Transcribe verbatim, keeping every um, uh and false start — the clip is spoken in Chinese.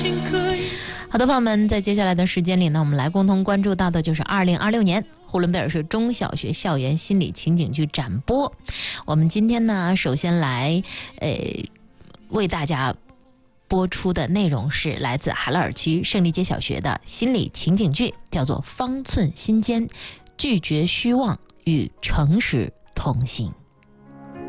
好的，朋友们，在接下来的时间里呢，我们来共同关注到的就是二零二六年呼伦贝尔市中小学校园心理情景剧展播。我们今天呢，首先来呃为大家播出的内容是来自海拉尔区胜利街小学的心理情景剧，叫做《方寸心间：拒绝虚妄与诚实同行》。